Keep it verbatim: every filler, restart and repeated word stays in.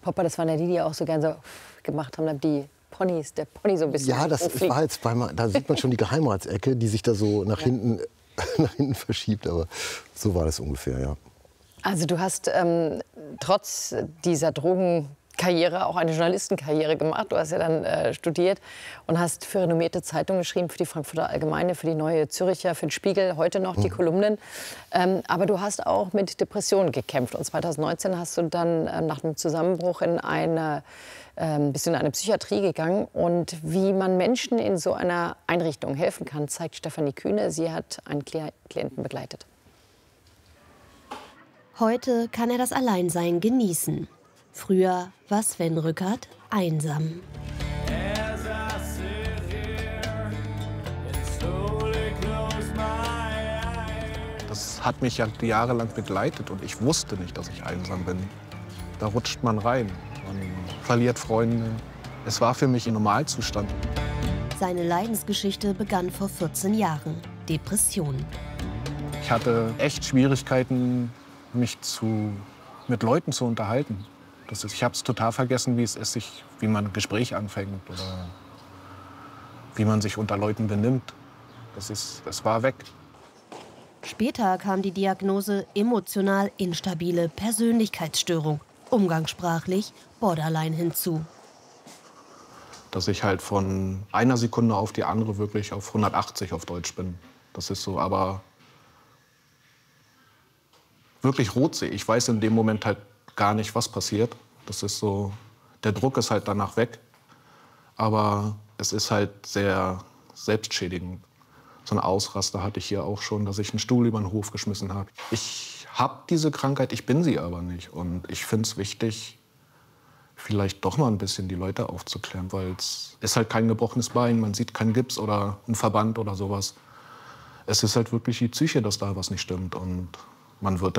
Popper, das waren ja die, die auch so gern so gemacht haben, die Ponys, der Pony so ein bisschen. Ja, das war jetzt zweimal, da sieht man schon die Geheimratsecke, die sich da so nach, ja. hinten, nach hinten verschiebt. Aber so war das ungefähr, ja. Also du hast ähm, trotz dieser Drogenkarriere auch eine Journalistenkarriere gemacht. Du hast ja dann äh, studiert und hast für renommierte Zeitungen geschrieben, für die Frankfurter Allgemeine, für die Neue Zürcher, für den Spiegel, heute noch die mhm. Kolumnen. Ähm, aber du hast auch mit Depressionen gekämpft. Und zweitausendneunzehn hast du dann äh, nach einem Zusammenbruch in eine, äh, bist du in eine Psychiatrie gegangen. Und wie man Menschen in so einer Einrichtung helfen kann, zeigt Stefanie Kühne. Sie hat einen Kli- Klienten begleitet. Heute kann er das Alleinsein genießen. Früher war Sven Rückert einsam. Das hat mich ja jahrelang begleitet und ich wusste nicht, dass ich einsam bin. Da rutscht man rein, man verliert Freunde. Es war für mich ein Normalzustand. Seine Leidensgeschichte begann vor vierzehn Jahren. Depression. Ich hatte echt Schwierigkeiten, mich zu, mit Leuten zu unterhalten. Das ist, ich habe es total vergessen, wie es ist, sich, wie man ein Gespräch anfängt oder wie man sich unter Leuten benimmt. Das ist, das war weg. Später kam die Diagnose emotional instabile Persönlichkeitsstörung, umgangssprachlich Borderline, hinzu. Dass ich halt von einer Sekunde auf die andere wirklich auf hundertachtzig auf Deutsch bin. Das ist so, aber wirklich rot sehe. Ich weiß in dem Moment halt gar nicht, was passiert. Das ist so, der Druck ist halt danach weg. Aber es ist halt sehr selbstschädigend. So ein Ausraster hatte ich hier auch schon, dass ich einen Stuhl über den Hof geschmissen habe. Ich habe diese Krankheit, ich bin sie aber nicht. Und ich finde es wichtig, vielleicht doch mal ein bisschen die Leute aufzuklären, weil es ist halt kein gebrochenes Bein, man sieht keinen Gips oder einen Verband oder sowas. Es ist halt wirklich die Psyche, dass da was nicht stimmt und man wird